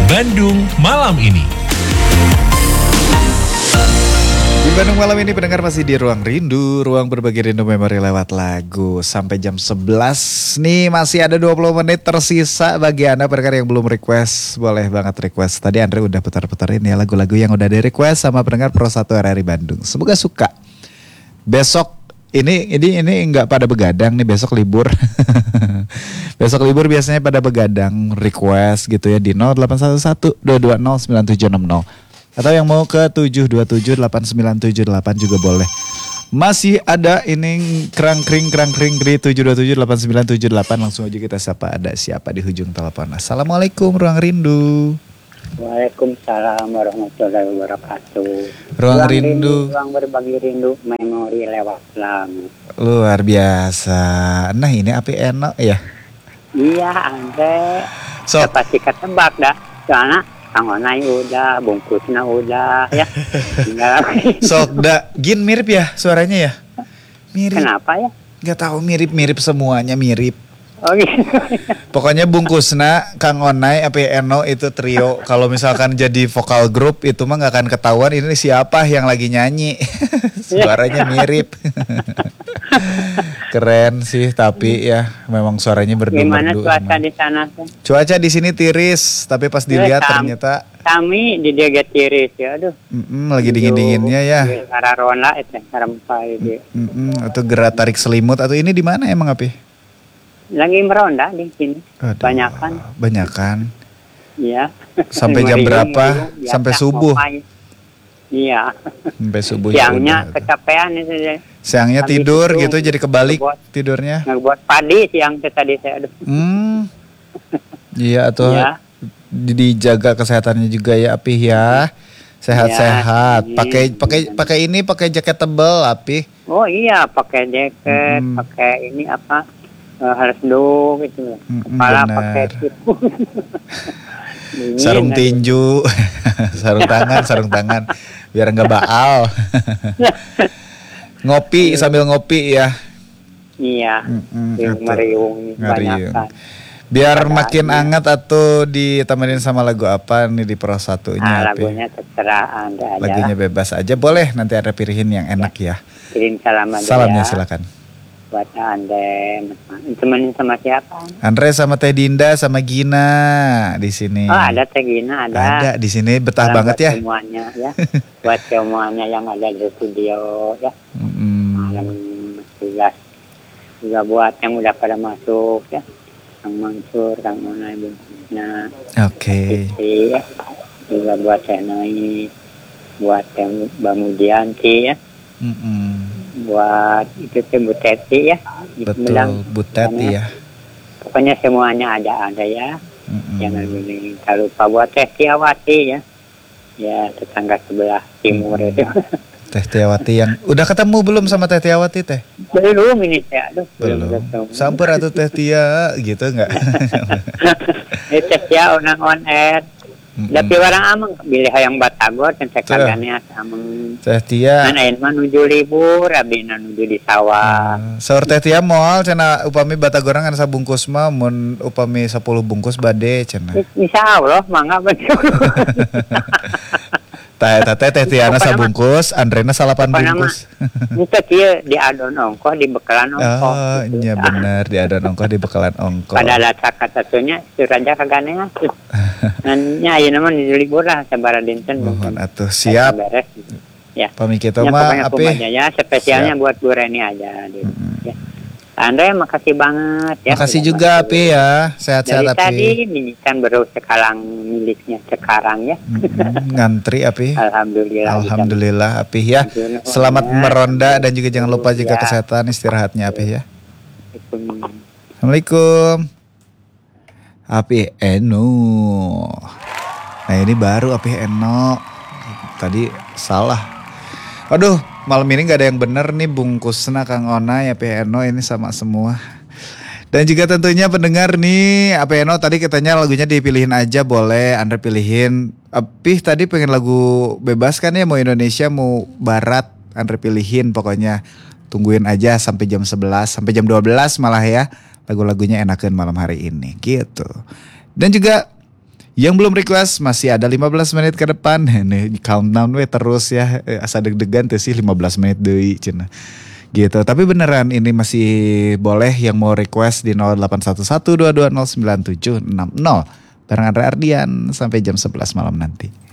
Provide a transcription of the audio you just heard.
Bandung malam ini. Di Bandung malam ini pendengar masih di Ruang Rindu, ruang berbagi rindu memori lewat lagu. Sampai jam 11 nih masih ada 20 menit tersisa bagi Anda pendengar yang belum request. Boleh banget request. Tadi Andre udah putar-putarin ya lagu-lagu yang udah di request sama pendengar Pro 1 RRI Bandung. Semoga suka. Besok ini nggak pada begadang nih, besok libur. Besok libur biasanya pada begadang request gitu ya di 0811 220 9760. Atau yang mau ke 7278978 juga boleh. Masih ada ini kerang-kring di 7278978. Langsung aja kita sapa, ada siapa di ujung telepon. Assalamualaikum Ruang Rindu. Waalaikumsalam warahmatullahi wabarakatuh. Ruang Rindu, ruang berbagi rindu memori lewat lagu. luar biasa. Nah ini api enak ya. Iya Andre. So, Pasti ketebak dah. Soalnya Kang Onai udah, bungkusnya udah ya. Tinggal Sokda, Gin mirip ya suaranya ya? Mirip. Kenapa ya? Gak tahu, mirip semuanya mirip. Oh gitu. Pokoknya bungkusna Kang Onai, Api Eno itu trio. Kalau misalkan jadi vokal grup itu mah gak akan ketahuan ini siapa yang lagi nyanyi. Suaranya mirip. Keren sih, tapi ya memang suaranya berdua. Gimana cuaca di sana? Cuaca di sini tiris, tapi pas dilihat ternyata kami di dia tiris ya, aduh. Lagi dingin-dinginnya ya. Karena ronda itu sarempai dia. Atau gerak tarik selimut atau ini di mana emang Api? Lagi meronda di sini. Aduh, banyakan. Iya. Sampai jam berapa? Sampai subuh. Iya. Sampai subuh. Siangnya kecapean itu deh. Siangnya Habis tidur itu, gitu jadi kebalik tidurnya. Ngebuat padi siang tadi saya. Iya atau ya. Dijaga kesehatannya juga ya Api ya. Sehat-sehat. Pakai jaket tebal Api. Oh iya, pakai jaket, pakai ini apa? Harus gitu. Kepala pakai tipu. Sarung tinju. sarung tangan biar enggak baal. Ngopi sambil ngopi ya. Iya. Meriung banyak. Biar makin hangat atau ditemenin sama lagu apa nih di Pro 1-nya? Lagunya terserah Anda aja. Lagunya bebas aja boleh, nanti ada pilihin yang enak ya. Kirim salam aja. Salamnya ya. silakan. Buat Anda, temenin sama siapa? Andre sama Teh Dinda sama Gina di sini. Oh ada Teh Gina ada. Ada di sini betah salam banget ya. Semuanya ya. Buat semuanya yang ada di studio ya. Malam tugas juga buat yang udah pada masuk ya. Kang Mansur, Kang Onai, Bungkusna. Oke. Ya. Juga buat Teh Noi, buat yang Mbak Mudianti ya. Buat itu Bu Teti ya. Betul, Bu Teti ya. Pokoknya semuanya ada ya. Jangan lupa buat Teh Tiawati ya. Ya tetangga sebelah timur itu. Teh Tiawati yang udah ketemu belum sama Teh Tiawati Teh? Belum ini Teh. Belum. Samper atau Teh Tia gitu enggak? Teh Tia on air. Tapi orang amang pilih hayang Batagor dan kagane amang Teh Tia. Anain mah nuju libur, abi nuju di sawah. Saur Teh Tia moal cenah upami Batagor ngan sabungkus mah mun upami 10 bungkus bade cenah. Insyaallah mangga betul. Teh Tiana sabungkus, Andrena 8 bungkus. Itu dia di adon ongkoh, di bekalan ongkoh. Oh, iya benar, di adon ongkoh, di bekalan ongkoh. Pada latak satunya suraja kagane asuh. Nya ayeuna mah di libur lah sabaraha dinten. Mohon atuh siap. Ya. Pami kitu mah api. Ya, spesialnya buat Bu Reni aja ya. Andre makasih banget ya. Makasih juga Api ya. Sehat-sehat Api. Tadi kan baru sekarang miliknya sekarang ya. Ngantri Api. Alhamdulillah Api ya. Selamat meronda dan juga jangan lupa jaga kesehatan istirahatnya Api ya. Assalamualaikum. Api Eno. Nah ini baru Api Eno. Tadi salah. Aduh, malam ini gak ada yang bener nih bungkusnya Kang Onai, Api Eno ini sama semua. Dan juga tentunya pendengar nih, Api Eno tadi katanya lagunya dipilihin aja boleh, Anda pilihin. Api tadi pengen lagu bebas kan ya, mau Indonesia mau Barat, Anda pilihin pokoknya. Tungguin aja sampai jam 11, sampai jam 12 malah ya. Lagu-lagunya enakan malam hari ini gitu. Dan juga Yang belum request masih ada 15 menit ke depan. Nih countdown we terus ya. Asa deg-degan tuh sih 15 menit deui cenah. Gitu. Tapi beneran ini masih boleh yang mau request di 0811 220 9760. Bareng Andre Ardian sampai jam 11 malam nanti.